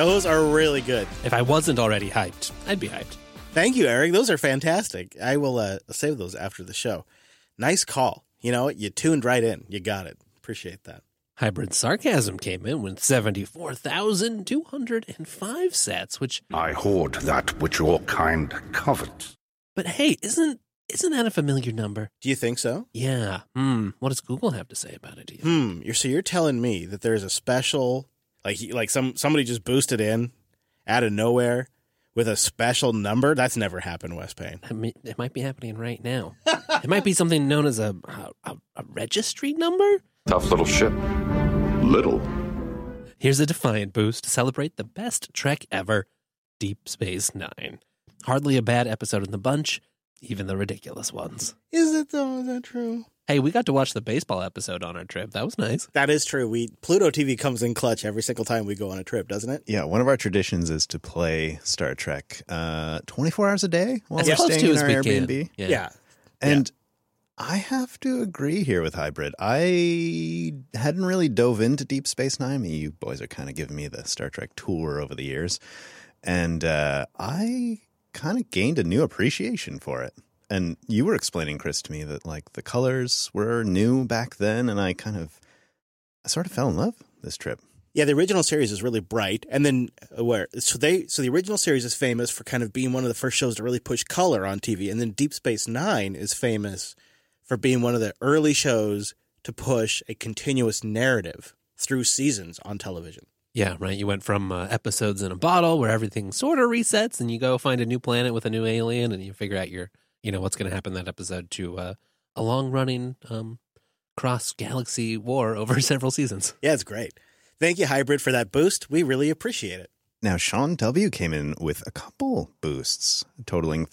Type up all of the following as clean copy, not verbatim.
Those are really good. If I wasn't already hyped, I'd be hyped. Thank you, Eric. Those are fantastic. I will save those after the show. Nice call. You know what? You tuned right in. You got it. Appreciate that. Hybrid Sarcasm came in with 74,205 sets, which... I hoard that which your kind covet. But hey, isn't that a familiar number? Do you think so? Yeah. What does Google have to say about it? Do you think? So you're telling me that there's a special, like somebody just boosted in out of nowhere with a special number? That's never happened, Wes Payne. I mean, it might be happening right now. It might be something known as a registry number? Tough little ship. Little. Here's a Defiant boost to celebrate the best Trek ever, Deep Space Nine. Hardly a bad episode in the bunch, even the ridiculous ones. Is it though? Is that true? Hey, we got to watch the baseball episode on our trip. That was nice. That is true. Pluto TV comes in clutch every single time we go on a trip, doesn't it? Yeah, one of our traditions is to play Star Trek 24 hours a day while As we're close staying to in as our we Airbnb. can. Yeah. And I have to agree here with Hybrid. I hadn't really dove into Deep Space Nine. You boys are kind of giving me the Star Trek tour over the years. And I kind of gained a new appreciation for it. And you were explaining, Chris, to me that like the colors were new back then, and I sort of fell in love this trip. Yeah, the original series is really bright, and then so the original series is famous for kind of being one of the first shows to really push color on TV, and then Deep Space Nine is famous for being one of the early shows to push a continuous narrative through seasons on television. Yeah, right. You went from episodes in a bottle where everything sort of resets, and you go find a new planet with a new alien, and you figure out what's going to happen in that episode to a long-running cross-galaxy war over several seasons. Yeah, it's great. Thank you, Hybrid, for that boost. We really appreciate it. Now, Sean W. came in with a couple boosts, totaling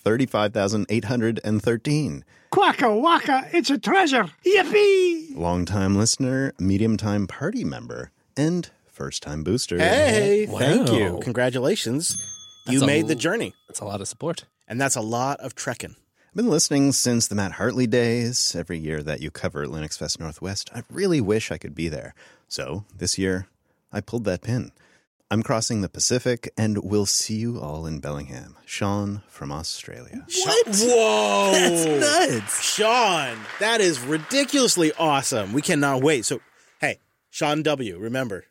35,813. Quacka waka, it's a treasure. Yippee! Longtime listener, medium-time party member, and first-time booster. Hey, Wow. thank you. Congratulations. You made the journey. That's a lot of support. And that's a lot of trekking. I've been listening since the Matt Hartley days. Every year that you cover Linux Fest Northwest, I really wish I could be there. So this year, I pulled that pin. I'm crossing the Pacific, and we'll see you all in Bellingham. Sean from Australia. What? Whoa. That's nuts. Sean, that is ridiculously awesome. We cannot wait. So, hey, Sean W., remember.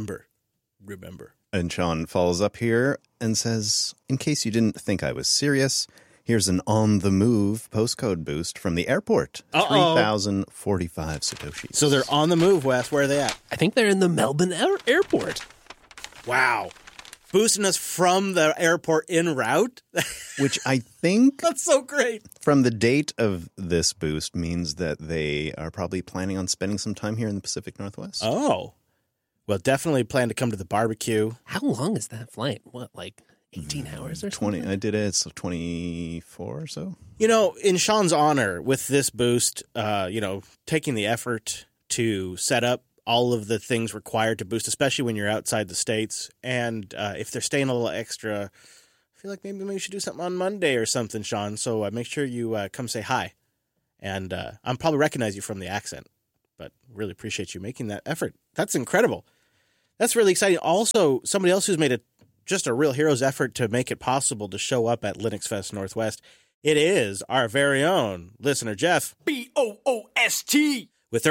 And Sean follows up here and says, in case you didn't think I was serious, here's an on-the-move postcode boost from the airport. 3,045 Satoshis. So they're on the move, Wes. Where are they at? I think they're in the Melbourne airport. Wow. Boosting us from the airport en route? Which I think, That's so great. from the date of this boost, means that they are probably planning on spending some time here in the Pacific Northwest. Oh. Well, definitely plan to come to the barbecue. How long is that flight? What, like 18 hours or 20. something? I did it. It's 24 or so. You know, in Sean's honor, with this boost, taking the effort to set up all of the things required to boost, especially when you're outside the States. And if they're staying a little extra, I feel like maybe we should do something on Monday or something, Sean. So make sure you come say hi. And I'll probably recognize you from the accent, but really appreciate you making that effort. That's incredible. That's really exciting. Also, somebody else who's made just a real hero's effort to make it possible to show up at Linux Fest Northwest. It is our very own listener, Jeff. BOOST! With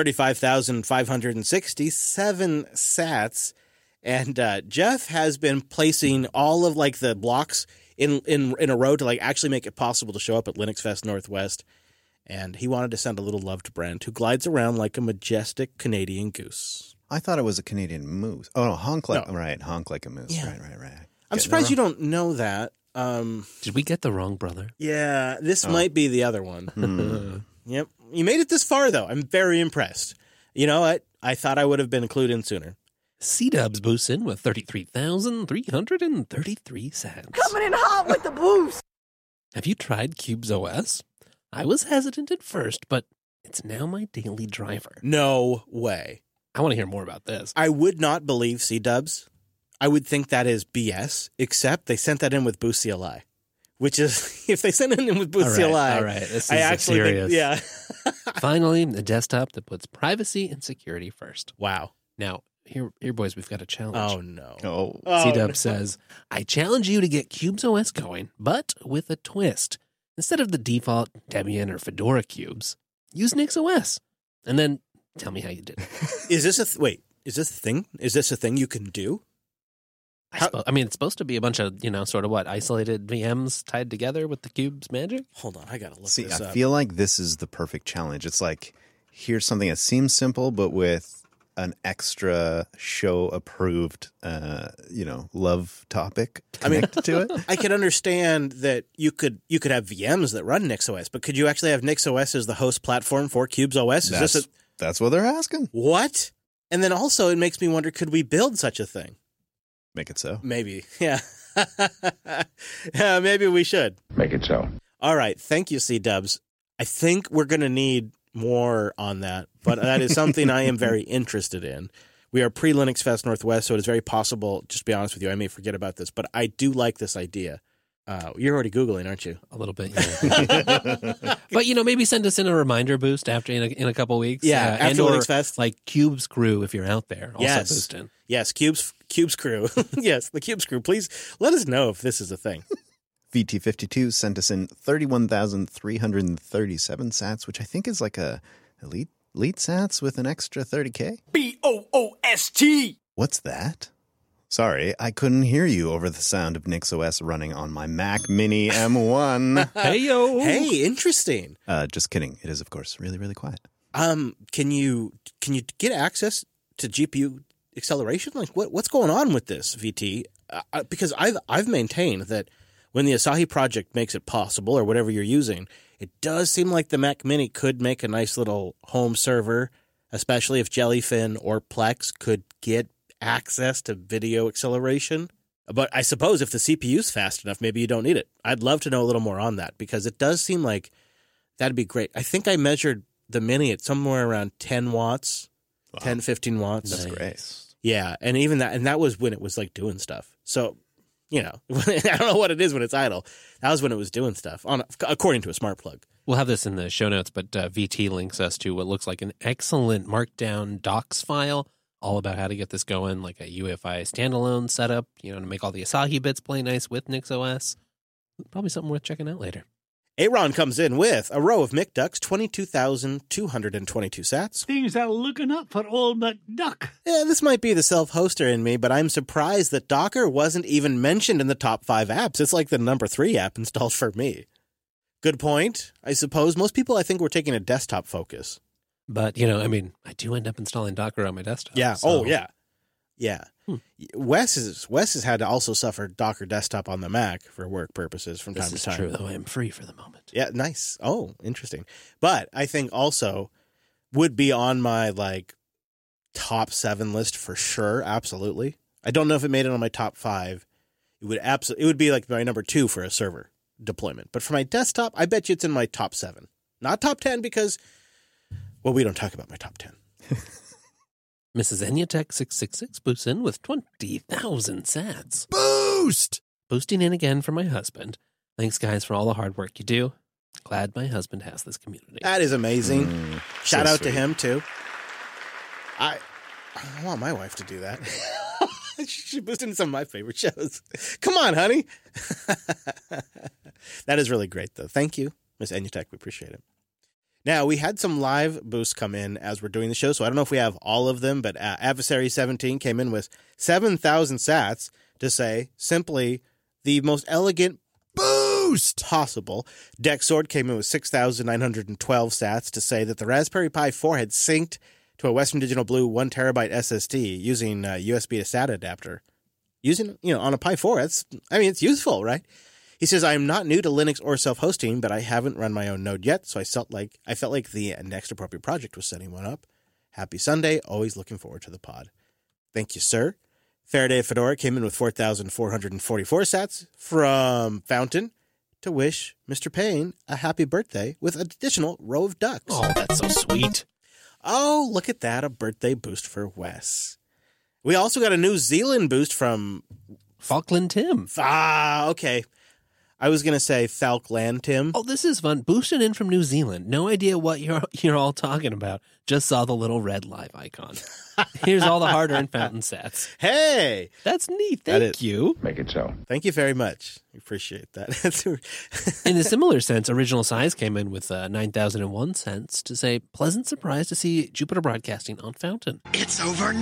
35,567 sats. And Jeff has been placing all of like the blocks in a row to like actually make it possible to show up at Linux Fest Northwest. And he wanted to send a little love to Brent, who glides around like a majestic Canadian goose. I thought it was a Canadian moose. Oh, no, honk like a moose. Yeah. Right. I'm surprised you don't know that. Did we get the wrong brother? Yeah, this might be the other one. Yep. You made it this far, though. I'm very impressed. You know what? I thought I would have been clued in sooner. C-Dubs boosts in with 33,333 sats. Coming in hot with the boost. Have you tried Cubes OS? I was hesitant at first, but it's now my daily driver. No way. I want to hear more about this. I would not believe C-Dubs. I would think that is BS, except they sent that in with Boost CLI, which is, if they sent it in with Boost CLI. All right. This is serious. Yeah. Finally, a desktop that puts privacy and security first. Wow. Now, Here, boys, we've got a challenge. Oh, no. Oh, C-Dub says, I challenge you to get Cubes OS going, but with a twist. Instead of the default Debian or Fedora cubes, use NixOS. And then tell me how you did it. Is this is this a thing? Is this a thing you can do? I mean, it's supposed to be a bunch of, sort of isolated VMs tied together with the Cube's magic. Hold on, I got to look see, this I up. feel like this is the perfect challenge. It's like, here's something that seems simple, but with an extra show-approved, love topic connected to it. I can understand that you could have VMs that run NixOS, but could you actually have NixOS as the host platform for Cubes OS? That's what they're asking. What? And then also it makes me wonder, could we build such a thing? Make it so. Maybe. Yeah. Yeah, maybe we should. Make it so. All right. Thank you, C-Dubs. I think we're going to need more on that, but that is something I am very interested in. We are pre-Linux Fest Northwest, so it is very possible, just to be honest with you, I may forget about this, but I do like this idea. You're already Googling, aren't you? A little bit, yeah. But, maybe send us in a reminder boost after in a couple weeks. Yeah, after Linux Fest. Like Cubes Crew, if you're out there, also Yes. boost in. Yes, Cubes Crew. Yes, the Cubes Crew. Please let us know if this is a thing. VT52 sent us in 31,337 sats, which I think is like a elite sats with an extra 30K. BOOST. What's that? Sorry, I couldn't hear you over the sound of NixOS running on my Mac Mini M1. Hey, yo. Hey, interesting. Just kidding. It is, of course, really, really quiet. Can you get access to GPU acceleration? Like what's going on with this, VT? Because I've maintained that when the Asahi project makes it possible, or whatever you're using, it does seem like the Mac Mini could make a nice little home server, especially if Jellyfin or Plex could get access to video acceleration. But I suppose if the CPU's fast enough, maybe you don't need it. I'd love to know a little more on that, because it does seem like that'd be great. I think I measured the Mini at somewhere around 10 watts, wow. 10, 15 watts. That's great. Yeah, and even that was when it was like doing stuff. So, I don't know what it is when it's idle. That was when it was doing stuff, according to a smart plug. We'll have this in the show notes, but VT links us to what looks like an excellent markdown docs file, all about how to get this going, like a UEFI standalone setup, to make all the Asahi bits play nice with NixOS. Probably something worth checking out later. Aaron comes in with a row of McDucks, 22,222 sats. Things are looking up for old McDuck. Yeah, this might be the self-hoster in me, but I'm surprised that Docker wasn't even mentioned in the top 5 apps. It's like the number 3 app installed for me. Good point. I suppose most people, I think, were taking a desktop focus. But, I do end up installing Docker on my desktop. Yeah. So. Oh, yeah. Yeah. Wes has had to also suffer Docker desktop on the Mac for work purposes from time to time. This is true, though. I am free for the moment. Yeah, nice. Oh, interesting. But I think also would be on my top 7 list for sure. Absolutely. I don't know if it made it on my top 5. It would be like my number 2 for a server deployment. But for my desktop, I bet you it's in my top 7. Not top 10 because, well, we don't talk about my top 10. Mrs. Enyatech666 boosts in with 20,000 sats. Boost! Boosting in again for my husband. Thanks, guys, for all the hard work you do. Glad my husband has this community. That is amazing. Shout out to him, too. I want my wife to do that. She should boost into some of my favorite shows. Come on, honey. That is really great, though. Thank you, Miss Enyatech. We appreciate it. Now, we had some live boosts come in as we're doing the show, so I don't know if we have all of them, but Adversary 17 came in with 7,000 sats to say simply the most elegant boost possible. Dexord came in with 6,912 sats to say that the Raspberry Pi 4 had synced to a Western Digital Blue 1 terabyte SSD using USB to SATA adapter. Using, on a Pi 4, it's useful, right? He says, I am not new to Linux or self-hosting, but I haven't run my own node yet, so I felt like the next appropriate project was setting one up. Happy Sunday. Always looking forward to the pod. Thank you, sir. Faraday Fedora came in with 4,444 sats from Fountain to wish Mr. Payne a happy birthday with an additional row of ducks. Oh, that's so sweet. Oh, look at that. A birthday boost for Wes. We also got a New Zealand boost from Falkland Tim. Okay. I was going to say Falkland Tim. Oh, this is fun. Boosting in from New Zealand. No idea what you're all talking about. Just saw the little red live icon. Here's all the hard-earned fountain sats. Hey! That's neat. Thank you. Make it so. Thank you very much. We appreciate that. In a similar sense, Original Size came in with 9,001 cents to say, pleasant surprise to see Jupiter Broadcasting on Fountain. It's over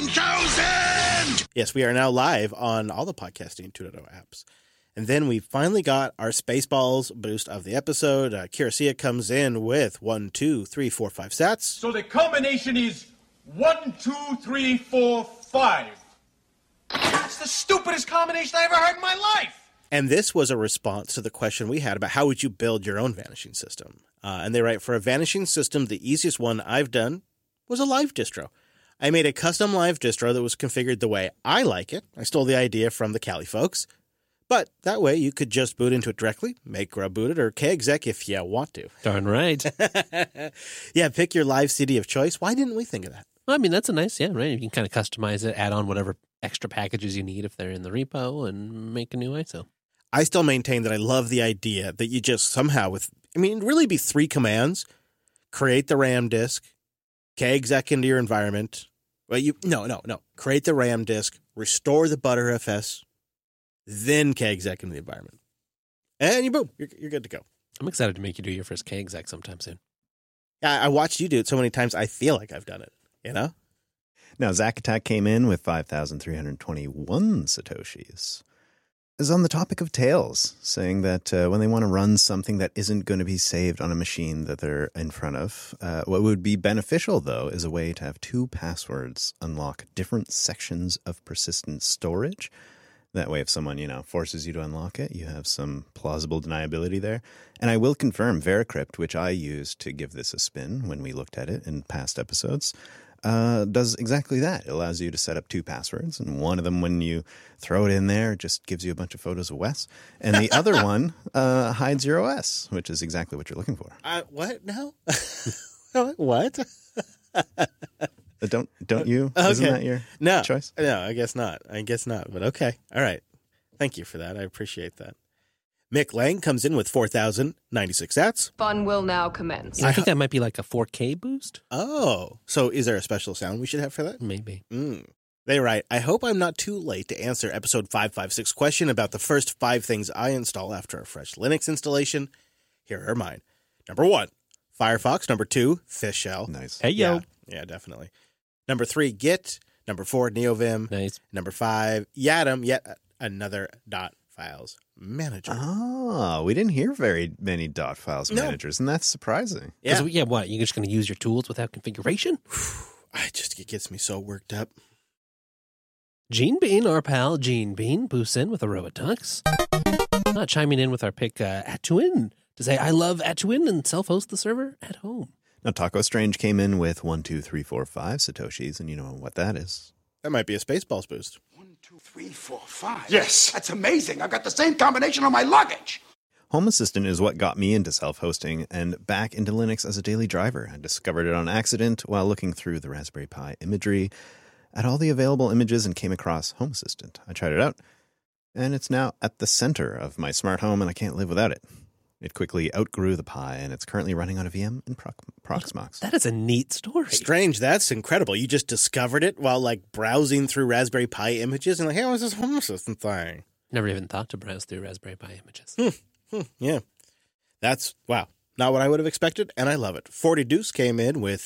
9,000! Yes, we are now live on all the Podcasting 2.0 apps. And then we finally got our Spaceballs boost of the episode. Kirasia comes in with 1, 2, 3, 4, 5 sats. So the combination is 1, 2, 3, 4, 5. That's the stupidest combination I ever heard in my life. And this was a response to the question we had about how would you build your own vanishing system. And they write, for a vanishing system, the easiest one I've done was a live distro. I made a custom live distro that was configured the way I like it. I stole the idea from the Kali folks. But that way you could just boot into it directly, make grub booted, or kexec if you want to. Darn right. Yeah, pick your live CD of choice. Why didn't we think of that? Well, I mean, that's a nice, right? You can kind of customize it, add on whatever extra packages you need if they're in the repo, and make a new ISO. I still maintain that I love the idea that you just somehow it'd really be 3 commands. Create the RAM disk, kexec into your environment. Well, no. Create the RAM disk, restore the Btrfs, then kexec into the environment. And boom, you're good to go. I'm excited to make you do your first kexec sometime soon. Yeah, I watched you do it so many times, I feel like I've done it, you know? Now, Zack Attack came in with 5,321 Satoshis. Is on the topic of tails, saying that when they want to run something that isn't going to be saved on a machine that they're in front of, what would be beneficial, though, is a way to have 2 passwords unlock different sections of persistent storage. That way, if someone, forces you to unlock it, you have some plausible deniability there. And I will confirm Veracrypt, which I used to give this a spin when we looked at it in past episodes, does exactly that. It allows you to set up 2 passwords, and one of them, when you throw it in there, just gives you a bunch of photos of Wes. And the other one hides your OS, which is exactly what you're looking for. What? No? What? Don't you? Okay. Isn't that your choice? No, I guess not. But okay. All right. Thank you for that. I appreciate that. Mick Lang comes in with 4,096 sats. Fun will now commence. I think that might be like a 4K boost. Oh, so is there a special sound we should have for that? Maybe. They write, I hope I'm not too late to answer episode 556 question about the first 5 things I install after a fresh Linux installation. Here are mine. Number 1, Firefox. Number 2, Fish Shell. Nice. Hey, yo. Yeah, definitely. Number 3, Git. Number 4, NeoVim. Nice. Number 5, Yatum, yet another .files manager. We didn't hear very many .files managers, and that's surprising. Yeah. What? You're just going to use your tools without configuration? It gets me so worked up. Gene Bean, our pal Gene Bean, boosts in with a row of ducks. Chiming in with our pick Atuin to say, I love Atuin and self-host the server at home. Now, Taco Strange came in with 1, 2, 3, 4, 5 Satoshis, and you know what that is. That might be a Spaceballs boost. 1, 2, 3, 4, 5. Yes. That's amazing. I've got the same combination on my luggage. Home Assistant is what got me into self-hosting and back into Linux as a daily driver. I discovered it on accident while looking through the Raspberry Pi imagery at all the available images and came across Home Assistant. I tried it out, and it's now at the center of my smart home, and I can't live without it. It quickly outgrew the Pi, and it's currently running on a VM in Proxmox. That is a neat story. Strange. That's incredible. You just discovered it while browsing through Raspberry Pi images and hey, what's this Home Assistant thing? Never even thought to browse through Raspberry Pi images. Yeah. That's, wow. Not what I would have expected, and I love it. 40 Deuce came in with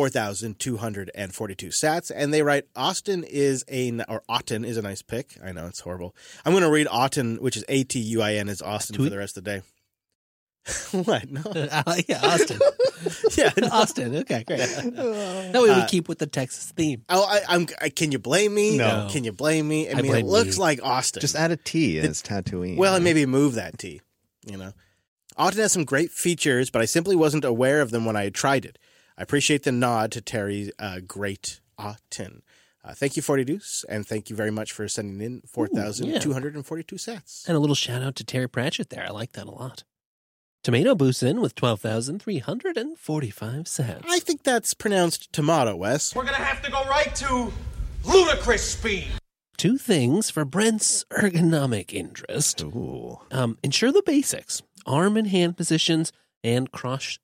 4,242 sats, and they write, Otten is a nice pick. I know, it's horrible. I'm going to read Otten, which is A-T-U-I-N, as Austin for the rest of the day. What? No. Yeah, Austin. Yeah, no. Austin. Okay, great. That way we keep with the Texas theme. Can you blame me? No. Can you blame me? I mean, it looks like Austin. Just add a T as Tatooine. Well, and maybe move that T, Otten has some great features, but I simply wasn't aware of them when I tried it. I appreciate the nod to Terry's great Otten. Thank you, 40 Deuce, and thank you very much for sending in 4,242 sats. And a little shout out to Terry Pratchett there. I like that a lot. Tomato boosts in with 12,345 cents. I think that's pronounced tomato, Wes. We're going to have to go right to ludicrous speed. 2 things for Brent's ergonomic interest. Ooh. Ensure the basics, arm and hand positions, and cross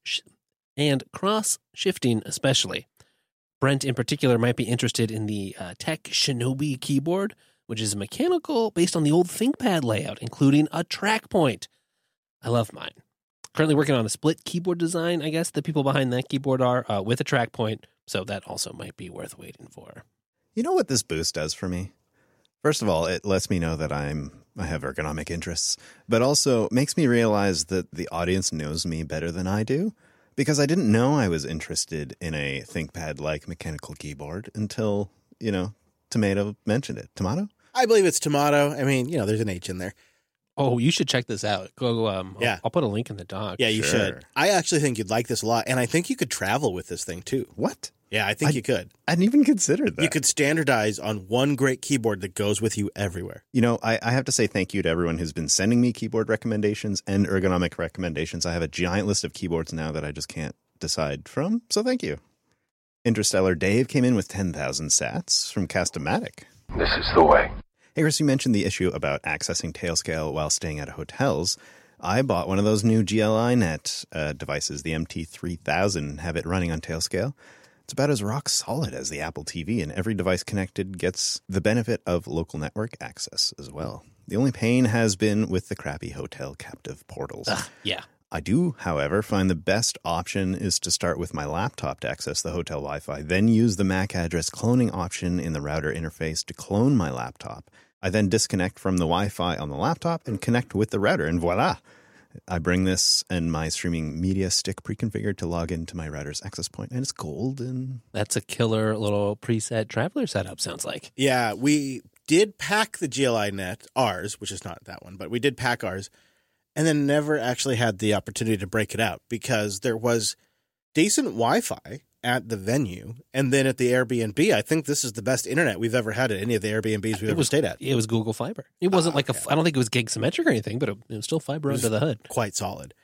shifting especially. Brent in particular might be interested in the Tech Shinobi keyboard, which is mechanical based on the old ThinkPad layout, including a track point. I love mine. Currently working on a split keyboard design, I guess the people behind that keyboard are, with a track point, so that also might be worth waiting for. You know what this boost does for me? First of all, it lets me know that I have ergonomic interests, but also makes me realize that the audience knows me better than I do, because I didn't know I was interested in a ThinkPad-like mechanical keyboard until, Tomato mentioned it. Tomato? I believe it's Tomato. I mean, there's an H in there. Oh, you should check this out. Go. Yeah. I'll put a link in the doc. Yeah, you should. I actually think you'd like this a lot, and I think you could travel with this thing too. What? Yeah, I think you could. I hadn't even considered that. You could standardize on one great keyboard that goes with you everywhere. I have to say thank you to everyone who's been sending me keyboard recommendations and ergonomic recommendations. I have a giant list of keyboards now that I just can't decide from, so thank you. Interstellar Dave came in with 10,000 sats from Castomatic. This is the way. Hey, Chris, you mentioned the issue about accessing Tailscale while staying at hotels. I bought one of those new GLI Net devices, the MT3000, and have it running on Tailscale. It's about as rock solid as the Apple TV, and every device connected gets the benefit of local network access as well. The only pain has been with the crappy hotel captive portals. Yeah. I do, however, find the best option is to start with my laptop to access the hotel Wi-Fi, then use the MAC address cloning option in the router interface to clone my laptop. I then disconnect from the Wi-Fi on the laptop and connect with the router, and voila! I bring this and my streaming media stick pre-configured to log into my router's access point, and it's golden. That's a killer little preset traveler setup, sounds like. Yeah, we did pack the GLI Net, ours, which is not that one, but we did pack ours, and then never actually had the opportunity to break it out because there was decent Wi-Fi at the venue, and then at the Airbnb, I think this is the best internet we've ever had at any of the Airbnbs we've ever stayed at. It was Google Fiber. It wasn't I don't think it was gig symmetric or anything, but it was still fiber under the hood. Quite solid.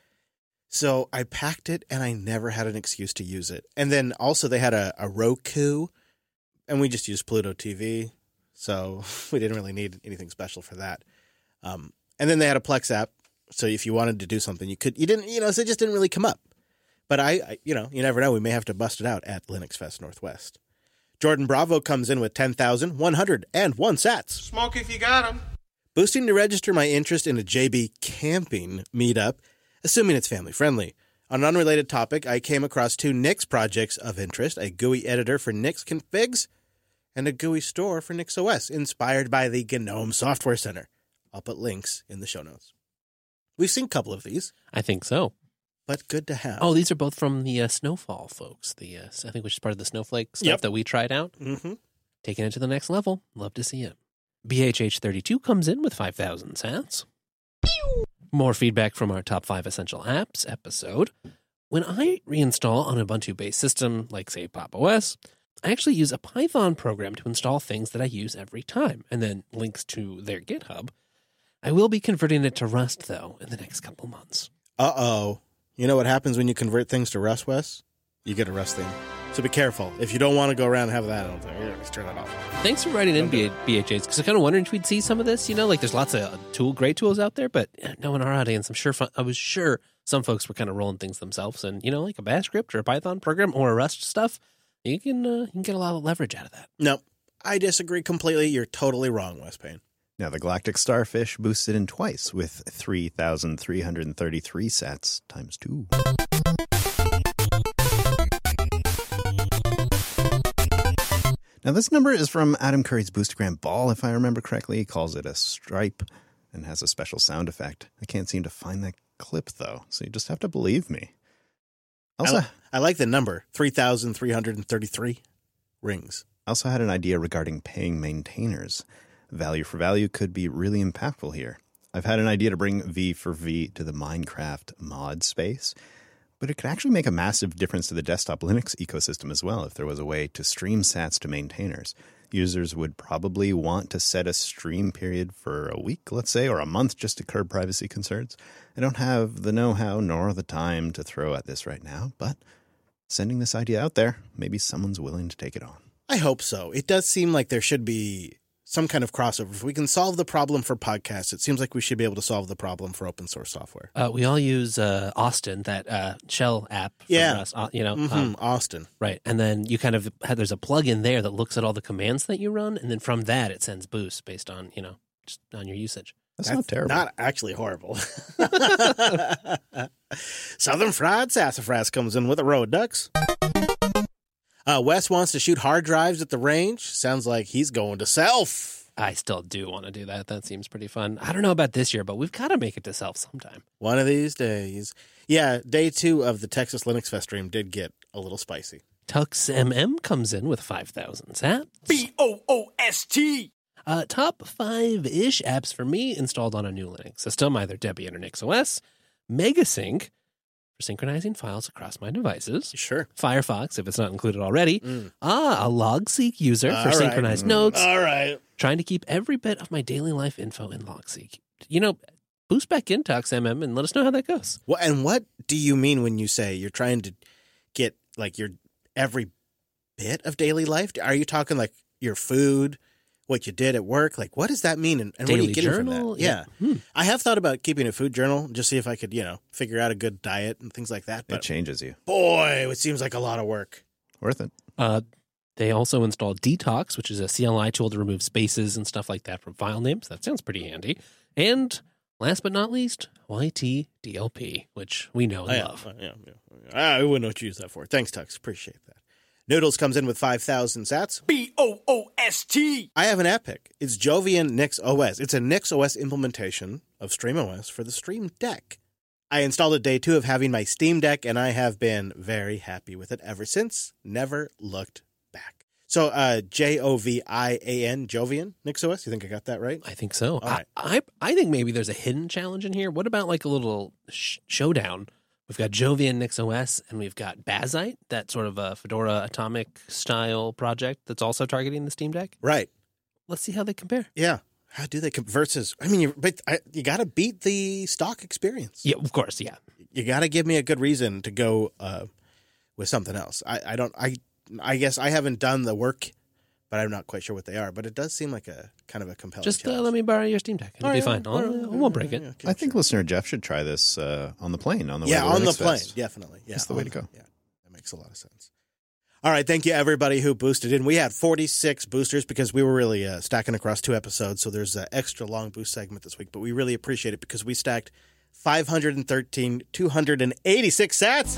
So I packed it, and I never had an excuse to use it. And then also they had a Roku, and we just used Pluto TV, so we didn't really need anything special for that. And then they had a Plex app, so if you wanted to do something, you didn't, so it just didn't really come up. But I you never know. We may have to bust it out at Linux Fest Northwest. Jordan Bravo comes in with 10,101 sats. Smoke if you got 'em. Boosting to register my interest in a JB camping meetup, assuming it's family friendly. On an unrelated topic, I came across 2 Nix projects of interest, a GUI editor for Nix configs and a GUI store for Nix OS, inspired by the GNOME Software Center. I'll put links in the show notes. We've seen a couple of these. I think so. But good to have. Oh, these are both from the Snowfall folks. I think which is part of the Snowflake stuff that we tried out. Mm-hmm. Taking it to the next level. Love to see it. BHH32 comes in with 5,000 sats. More feedback from our Top 5 Essential Apps episode. When I reinstall on an Ubuntu-based system, like, say, Pop! OS, I actually use a Python program to install things that I use every time, and then links to their GitHub. I will be converting it to Rust, though, in the next couple months. Uh-oh. You know what happens when you convert things to Rust, Wes? You get a Rust thing. So be careful. If you don't want to go around and have that, just turn that off. Thanks for writing in, BHAs, because I'm kind of wondering if we'd see some of this. Like there's lots of great tools out there, but no, in our audience, I was sure some folks were kind of rolling things themselves. And, like a Bash script or a Python program or a Rust stuff, you can get a lot of leverage out of that. No, I disagree completely. You're totally wrong, Wes Payne. Now, the Galactic Starfish boosted in twice with 3,333 sats times 2. Now, this number is from Adam Curry's Boostagram Ball, if I remember correctly. He calls it a stripe and has a special sound effect. I can't seem to find that clip, though, so you just have to believe me. Also, I like the number, 3,333 rings. I also had an idea regarding paying maintainers. Value for value could be really impactful here. I've had an idea to bring V4V to the Minecraft mod space, but it could actually make a massive difference to the desktop Linux ecosystem as well if there was a way to stream sats to maintainers. Users would probably want to set a stream period for a week, let's say, or a month just to curb privacy concerns. I don't have the know-how nor the time to throw at this right now, but sending this idea out there, maybe someone's willing to take it on. I hope so. It does seem like there should be some kind of crossover. If we can solve the problem for podcasts, it seems like we should be able to solve the problem for open source software. We all use Austin, that shell app. From Austin. Right. And then you kind of there's a plugin there that looks at all the commands that you run. And then from that, it sends boosts based on, just on your usage. That's not terrible. Not actually horrible. Southern Fried Sassafras comes in with a road ducks. Wes wants to shoot hard drives at the range. Sounds like he's going to Self. I still do want to do that. That seems pretty fun. I don't know about this year, but we've got to make it to Self sometime. One of these days. Yeah, day 2 of the Texas Linux Fest stream did get a little spicy. Tux MM comes in with 5,000 sats. BOOST. Top 5-ish apps for me installed on a new Linux system, either Debian or NixOS. Megasync for synchronizing files across my devices. Sure. Firefox, if it's not included already. A LogSeq user for synchronized notes. All right. Trying to keep every bit of my daily life info in LogSeq. Boost back in Tux MM and let us know how that goes. Well, and what do you mean when you say you're trying to get like your every bit of daily life? Are you talking like your food, what you did at work? Like, what does that mean? And what are you getting journal? from that? Yeah. I have thought about keeping a food journal just see if I could, figure out a good diet and things like that. But It changes you. boy, it seems like a lot of work. Worth it. They also installed Detox, which is a CLI tool to remove spaces and stuff like that from file names. That sounds pretty handy. And last but not least, YTDLP, which we know and love. I wouldn't know what you use that for. Thanks, Tux. Appreciate that. Noodles comes in with 5,000 sats. BOOST. I have an app pick. It's Jovian NixOS. It's a NixOS implementation of StreamOS for the Stream Deck. I installed it day 2 of having my Steam Deck, and I have been very happy with it ever since. Never looked back. So, Jovian, Jovian NixOS. You think I got that right? I think so. All right. I think maybe there's a hidden challenge in here. What about like a little showdown? We've got Jovian NixOS, and we've got Bazite, that sort of a Fedora Atomic style project that's also targeting the Steam Deck. Right. Let's see how they compare. Yeah. How do they versus? I mean, you got to beat the stock experience. Yeah, of course. Yeah. You got to give me a good reason to go with something else. I guess I haven't done the work, but I'm not quite sure what they are. But it does seem like a kind of a compelling. Just challenge. let me borrow your Steam Deck. It'll be fine. I won't break it. Okay, I think listener Jeff should try this on the plane. On the way to on the Linux plane, Fest. definitely. Yeah, That's the way to go. Yeah, that makes a lot of sense. All right, thank you everybody who boosted in. We had 46 boosters because we were really stacking across 2 episodes, so there's an extra long boost segment this week. But we really appreciate it because we stacked 513, 286 sats.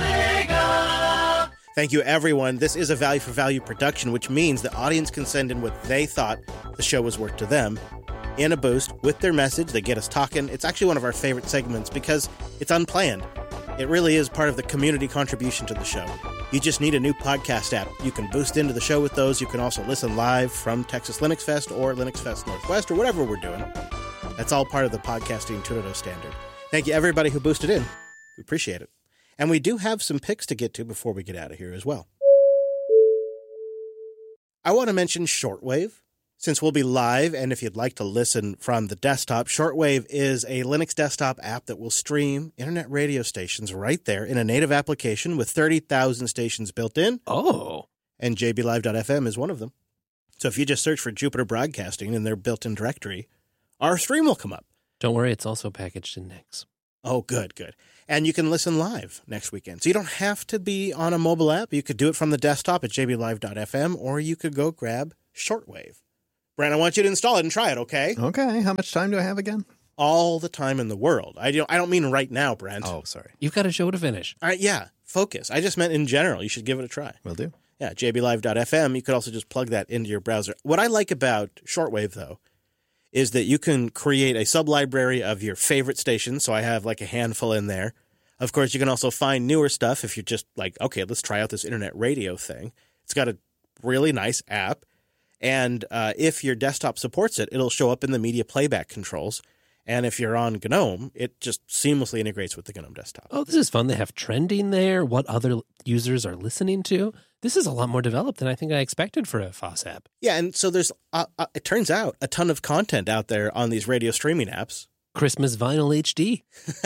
Thank you, everyone. This is a value for value production, which means the audience can send in what they thought the show was worth to them in a boost with their message. They get us talking. It's actually one of our favorite segments because it's unplanned. It really is part of the community contribution to the show. You just need a new podcast app. You can boost into the show with those. You can also listen live from Texas Linux Fest or Linux Fest Northwest or whatever we're doing. That's all part of the podcasting 2.0 standard. Thank you, everybody who boosted in. We appreciate it. And we do have some picks to get to before we get out of here as well. I want to mention Shortwave. Since we'll be live, and if you'd like to listen from the desktop, Shortwave is a Linux desktop app that will stream internet radio stations right there in a native application with 30,000 stations built in. Oh. And jblive.fm is one of them. So if you just search for Jupiter Broadcasting in their built-in directory, our stream will come up. Don't worry, it's also packaged in Nix. Oh, good. And you can listen live next weekend. So you don't have to be on a mobile app. You could do it from the desktop at jblive.fm, or you could go grab Shortwave. Brent, I want you to install it and try it, okay? Okay. How much time do I have again? All the time in the world. I don't mean right now, Brent. Oh, sorry. You've got a show to finish. All right, yeah, focus. I just meant in general. You should give it a try. Will do. Yeah, jblive.fm. You could also just plug that into your browser. What I like about Shortwave, though, is that you can create a sublibrary of your favorite stations. So I have like a handful in there. Of course, you can also find newer stuff if you're just like, okay, let's try out this internet radio thing. It's got a really nice app. And if your desktop supports it, it'll show up in the media playback controls. And if you're on GNOME, it just seamlessly integrates with the GNOME desktop. Oh, this is fun. They have trending there, what other users are listening to. This is a lot more developed than I think I expected for a FOSS app. Yeah, and so there's, it turns out, a ton of content out there on these radio streaming apps. Christmas vinyl HD.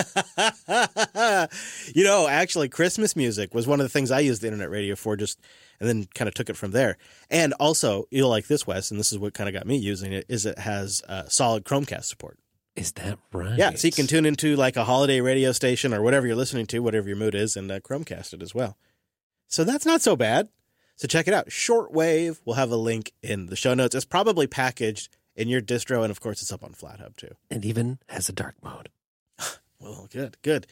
Actually, Christmas music was one of the things I used the internet radio for, and then kind of took it from there. And also, you'll like this, Wes, and this is what kind of got me using it, is it has solid Chromecast support. Is that right? Yeah, so you can tune into like a holiday radio station or whatever you're listening to, whatever your mood is, and Chromecast it as well. So that's not so bad. So check it out. Shortwave, we'll have a link in the show notes. It's probably packaged in your distro, and of course it's up on FlatHub too. And even has a dark mode. Well, good.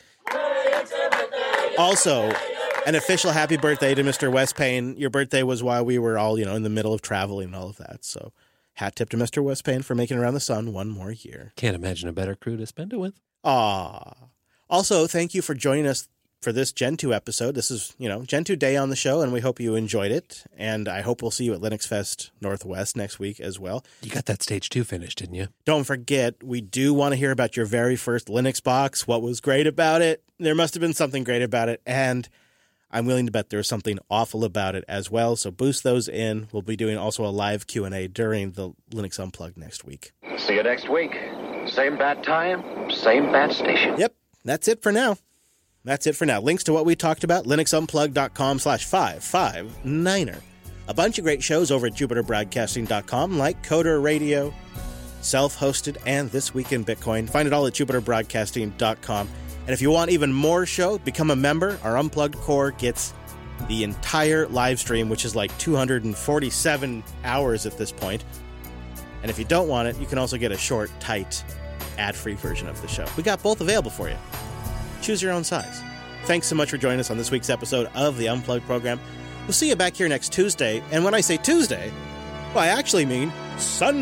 Also, an official happy birthday to Mr. Wes Payne. Your birthday was while we were all, in the middle of traveling and all of that. So hat tip to Mr. Wes Payne for making it around the sun one more year. Can't imagine a better crew to spend it with. Also, thank you for joining us for this Gen 2 episode. This is, Gen 2 Day on the show, and we hope you enjoyed it. And I hope we'll see you at Linux Fest Northwest next week as well. You got that stage 2 finished, didn't you? Don't forget, we do want to hear about your very first Linux box. What was great about it? There must have been something great about it, and I'm willing to bet there was something awful about it as well. So boost those in. We'll be doing also a live Q&A during the Linux Unplugged next week. See you next week. Same bat time, same bat station. Yep, that's it for now. Links to what we talked about, linuxunplugged.com/559er. A bunch of great shows over at jupiterbroadcasting.com, like Coder Radio, self-hosted, and This Week in Bitcoin. Find it all at jupiterbroadcasting.com. And if you want even more show, become a member. Our Unplugged Core gets the entire live stream, which is like 247 hours at this point. And if you don't want it, you can also get a short, tight, ad-free version of the show. We got both available for you. Choose your own size. Thanks so much for joining us on this week's episode of the Unplugged program. We'll see you back here next Tuesday. And when I say Tuesday, well, I actually mean Sunday.